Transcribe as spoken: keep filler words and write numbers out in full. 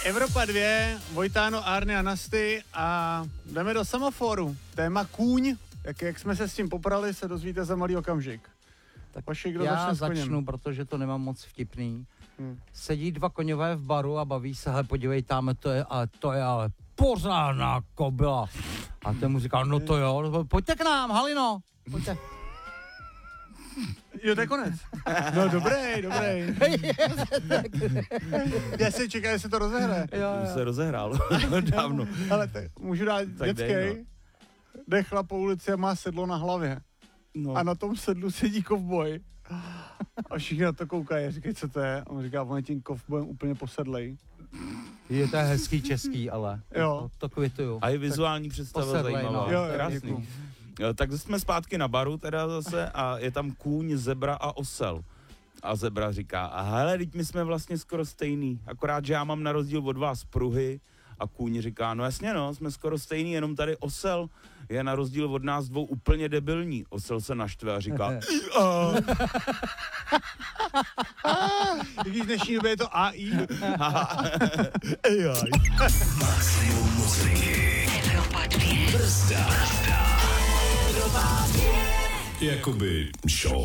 Evropa dva, Vojtáno, Arny a Nasty a jdeme do semaforu. Téma kůň, jak, jak jsme se s tím poprali, se dozvíte za malý okamžik. Tak Vaši, kdo já začne začnu, protože to nemám moc vtipný. Hmm. Sedí dva koňové v baru a baví se, hele, podívej, tam to je, ale to je ale pořádná kobila. A ten mu říká, no to jo, pojďte k nám, Halino, pojďte. Jo, to je konec. No dobrý, dobrý. Já si čekám, jestli to rozehraje. To se rozehrálo dávno. Ale te, můžu dát dětskej. Jde chlap po ulici a má sedlo na hlavě. No. A na tom sedlu sedí kovboj. A všichni na to koukají a říkají, co to je. A on říká, on je tím kovbojem úplně posedlej. Je to hezký český, ale jo. To, to kvituju. A je vizuální představa posedlej, zajímavá. no. Jo, jo, krásný. děkuju. Tak jsme zpátky na baru teda zase a je tam kůň, zebra a osel. A zebra říká, a hele, teď my jsme vlastně skoro stejný, akorát, že já mám na rozdíl od vás pruhy. A kůň říká, no jasně no, jsme skoro stejný, jenom tady osel je na rozdíl od nás dvou úplně debilní. Osel se naštve a říká, Když v dnešní době je to á í. Maximum muziky. Evropa dva. Brzda. Evropa dva. Jakoby show.